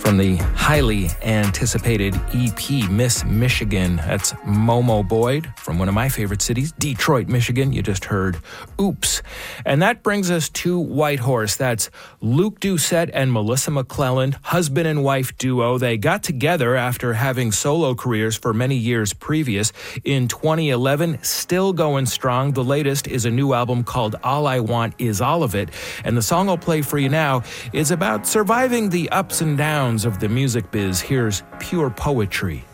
from the highly anticipated EP, Miss Michigan. That's Momo Boyd from one of my favorite cities, Detroit, Michigan. You just heard Oops. And that brings us to Whitehorse. That's Luke Doucette and Melissa McClelland, husband and wife duo. They got together after having solo careers for many years previous. In 2011, still going strong. The latest is a new album called All I Want Is All of It. And the song I'll play for you now is about surviving the ups and downs of the music biz. Here's Pure Poetry.